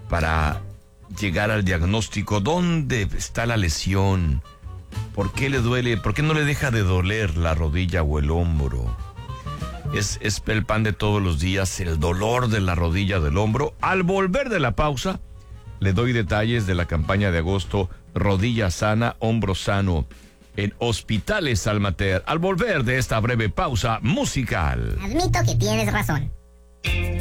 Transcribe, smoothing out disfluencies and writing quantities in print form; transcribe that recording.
para llegar al diagnóstico. ¿Dónde está la lesión? ¿Por qué le duele? ¿Por qué no le deja de doler la rodilla o el hombro? Es el pan de todos los días, el dolor de la rodilla, del hombro. Al volver de la pausa, le doy detalles de la campaña de agosto Rodilla Sana, Hombro Sano en Hospitales Almater. Al volver de esta breve pausa musical. Admito que tienes razón.